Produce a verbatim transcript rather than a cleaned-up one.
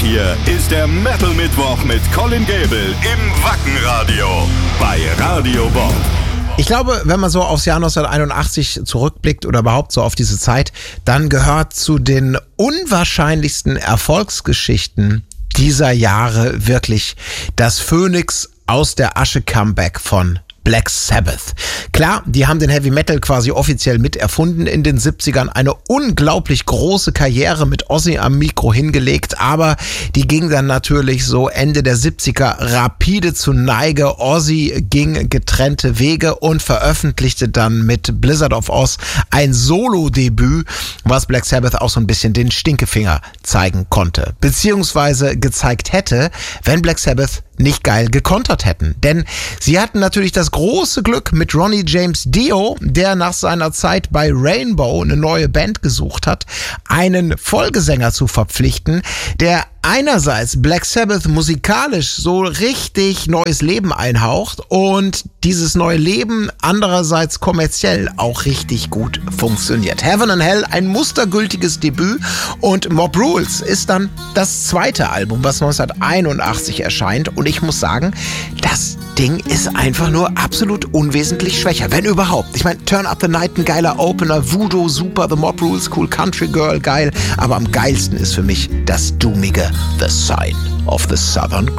hier ist der Metal Mittwoch mit Colin Gable im Wackenradio bei Radio Bob. Ich glaube, wenn man so aufs Jahr neunzehnhunderteinundachtzig zurückblickt oder überhaupt so auf diese Zeit, dann gehört zu den unwahrscheinlichsten Erfolgsgeschichten dieser Jahre wirklich das Phönix aus der Asche Comeback von Black Sabbath. Klar, die haben den Heavy Metal quasi offiziell miterfunden in den siebzigern, eine unglaublich große Karriere mit Ozzy am Mikro hingelegt, aber die ging dann natürlich so Ende der siebziger rapide zu Neige. Ozzy ging getrennte Wege und veröffentlichte dann mit Blizzard of Ozz ein Solo-Debüt, was Black Sabbath auch so ein bisschen den Stinkefinger zeigen konnte, beziehungsweise gezeigt hätte, wenn Black Sabbath nicht geil gekontert hätten. Denn sie hatten natürlich das große Glück mit Ronnie James Dio, der nach seiner Zeit bei Rainbow eine neue Band gesucht hat, einen Folgesänger zu verpflichten, der einerseits Black Sabbath musikalisch so richtig neues Leben einhaucht und dieses neue Leben andererseits kommerziell auch richtig gut funktioniert. Heaven and Hell, ein mustergültiges Debüt, und Mob Rules ist dann das zweite Album, was neunzehnhunderteinundachtzig erscheint, und ich muss sagen, das Ding ist einfach nur absolut unwesentlich schwächer, wenn überhaupt. Ich meine, Turn Up the Night, ein geiler Opener, Voodoo, super, The Mob Rules, cool, Country Girl, geil, aber am geilsten ist für mich das doomige The Sign of the Southern